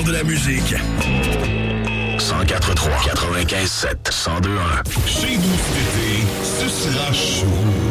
meilleur de la musique. 104.3, 95.7, 102.1. Chez nous cet été, ce sera chaud.